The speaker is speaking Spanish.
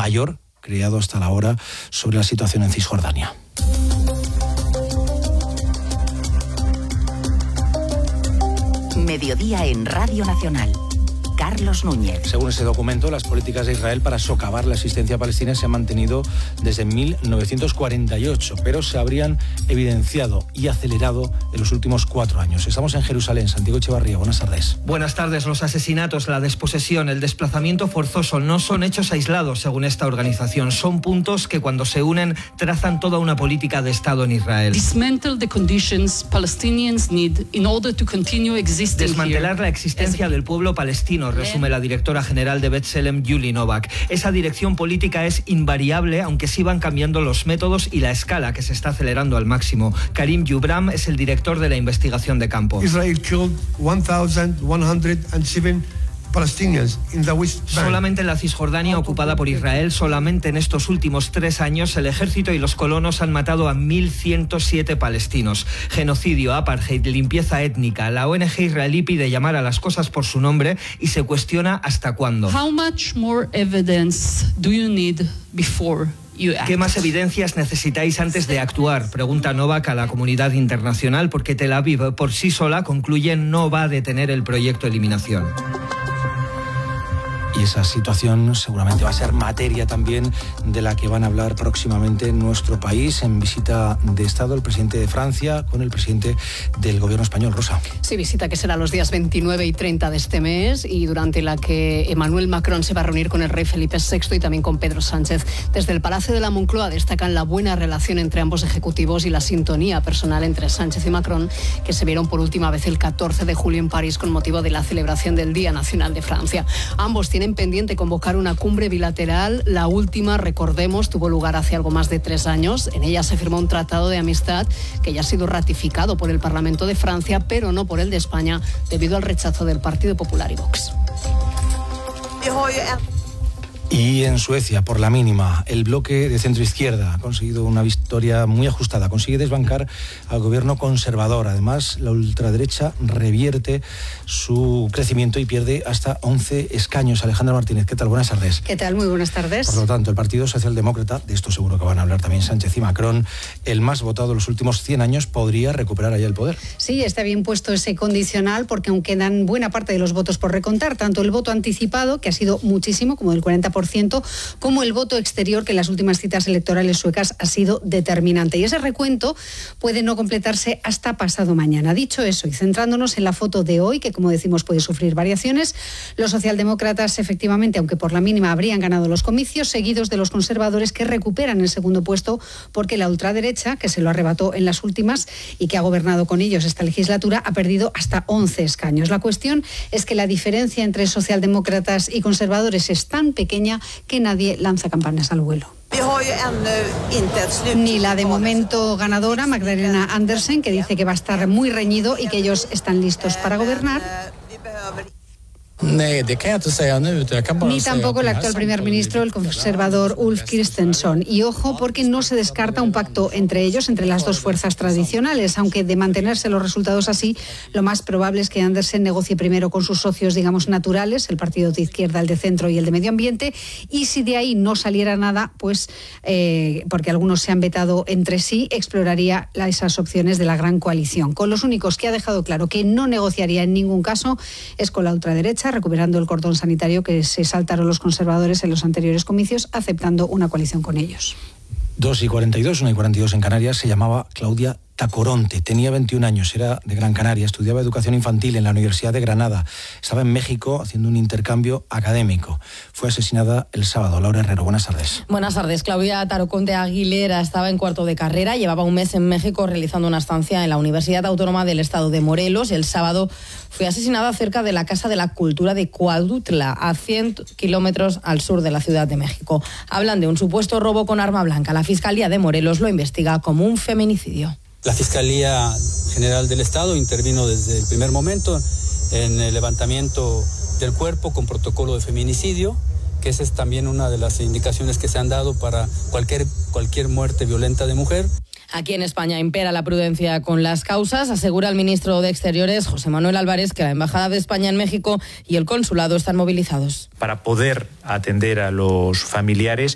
mayor creado hasta la hora sobre la situación en Cisjordania. Mediodía en Radio Nacional. Carlos Núñez. Según ese documento, las políticas de Israel para socavar la existencia palestina se han mantenido desde 1948, pero se habrían evidenciado y acelerado en los últimos 4 años. Estamos en Jerusalén. Santiago Echevarría, buenas tardes. Buenas tardes. Los asesinatos, la desposesión, el desplazamiento forzoso no son hechos aislados, según esta organización. Son puntos que, cuando se unen, trazan toda una política de Estado en Israel. Dismantle the conditions Palestinians need in order to continue existing. Desmantelar la existencia del pueblo palestino, resume la directora general de B'Tselem, Yuli Novak. Esa dirección política es invariable, aunque sí van cambiando los métodos y la escala, que se está acelerando al máximo. Karim Youbram es el director de la investigación de campo. Israel killed 1,107 Palestinians in the West Bank. Solamente en la Cisjordania ocupada por Israel, solamente en estos últimos 3 años, el ejército y los colonos han matado a 1.107 palestinos. Genocidio, apartheid, limpieza étnica. La ONG israelí pide llamar a las cosas por su nombre y se cuestiona hasta cuándo. How much more evidence do you need before you act? ¿Qué más evidencias necesitáis antes de actuar?, pregunta Novak a la comunidad internacional, porque Tel Aviv por sí sola, concluye, no va a detener el proyecto Eliminación. Y esa situación seguramente va a ser materia también de la que van a hablar próximamente en nuestro país, en visita de Estado el presidente de Francia con el presidente del gobierno español. Rosa. Sí, visita que será los días 29 y 30 de este mes, y durante la que Emmanuel Macron se va a reunir con el rey Felipe VI y también con Pedro Sánchez. Desde el Palacio de la Moncloa destacan la buena relación entre ambos ejecutivos y la sintonía personal entre Sánchez y Macron, que se vieron por última vez el 14 de julio en París con motivo de la celebración del Día Nacional de Francia. Ambos tienen pendiente convocar una cumbre bilateral. La última, recordemos, tuvo lugar hace algo más de 3 años. En ella se firmó un tratado de amistad que ya ha sido ratificado por el Parlamento de Francia, pero no por el de España, debido al rechazo del Partido Popular y Vox. Y en Suecia, por la mínima, el bloque de centro-izquierda ha conseguido una victoria muy ajustada. Consigue desbancar al gobierno conservador. Además, la ultraderecha revierte su crecimiento y pierde hasta 11 escaños. Alejandra Martínez, ¿qué tal? Buenas tardes. ¿Qué tal? Muy buenas tardes. Por lo tanto, el Partido Socialdemócrata, de esto seguro que van a hablar también Sánchez y Macron, el más votado de los últimos 100 años, podría recuperar allá el poder. Sí, está bien puesto ese condicional, porque aún quedan buena parte de los votos por recontar, tanto el voto anticipado, que ha sido muchísimo, como del 40%, como el voto exterior, que en las últimas citas electorales suecas ha sido determinante. Y ese recuento puede no completarse hasta pasado mañana. Dicho eso, y centrándonos en la foto de hoy, que como decimos puede sufrir variaciones, los socialdemócratas efectivamente, aunque por la mínima, habrían ganado los comicios, seguidos de los conservadores, que recuperan el segundo puesto, porque la ultraderecha, que se lo arrebató en las últimas y que ha gobernado con ellos esta legislatura, ha perdido hasta 11 escaños. La cuestión es que la diferencia entre socialdemócratas y conservadores es tan pequeña que nadie lanza campanas al vuelo. Ni la de momento ganadora, Magdalena Andersen, que dice que va a estar muy reñido y que ellos están listos para gobernar. Ni tampoco el actual primer ministro, el conservador Ulf Kristersson. Y ojo, porque no se descarta un pacto entre ellos, entre las dos fuerzas tradicionales, aunque de mantenerse los resultados así, lo más probable es que Andersen negocie primero con sus socios, digamos, naturales, el partido de izquierda, el de centro y el de medio ambiente, y si de ahí no saliera nada, pues, porque algunos se han vetado entre sí, exploraría esas opciones de la gran coalición. Con los únicos que ha dejado claro que no negociaría en ningún caso es con la ultraderecha, recuperando el cordón sanitario que se saltaron los conservadores en los anteriores comicios, aceptando una coalición con ellos. 2:42, 1:42 en Canarias. Se llamaba Claudia Tacoronte, tenía 21 años, era de Gran Canaria, estudiaba educación infantil en la Universidad de Granada, estaba en México haciendo un intercambio académico. Fue asesinada el sábado. Laura Herrero, buenas tardes. Buenas tardes. Claudia Tacoronte Aguilera estaba en cuarto de carrera, llevaba un mes en México realizando una estancia en la Universidad Autónoma del Estado de Morelos. El sábado fue asesinada cerca de la Casa de la Cultura de Cuautla, a 100 kilómetros al sur de la Ciudad de México. Hablan de un supuesto robo con arma blanca. La Fiscalía de Morelos lo investiga como un feminicidio. La Fiscalía General del Estado intervino desde el primer momento en el levantamiento del cuerpo con protocolo de feminicidio, que esa es también una de las indicaciones que se han dado para cualquier muerte violenta de mujer. Aquí en España impera la prudencia con las causas, asegura el ministro de Exteriores, José Manuel Álvarez, que la Embajada de España en México y el Consulado están movilizados. Para poder atender a los familiares